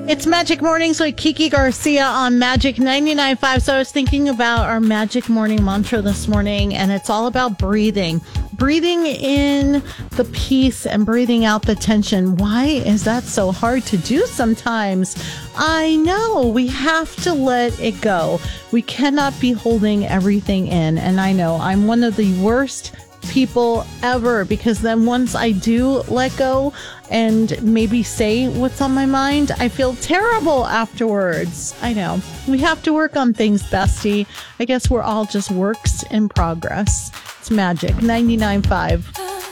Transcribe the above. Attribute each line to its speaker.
Speaker 1: It's Magic Mornings with Kiki Garcia on Magic 99.5. So I was thinking about our Magic Morning mantra this morning, and it's all about breathing. Breathing in the peace and breathing out the tension. Why is that so hard to do sometimes? I know, we have to let it go. We cannot be holding everything in. And I know I'm one of the worst people ever, because then once I do let go and maybe say what's on my mind, I feel terrible afterwards. I know. We have to work on things, bestie. I guess we're all just works in progress. It's Magic 99.5.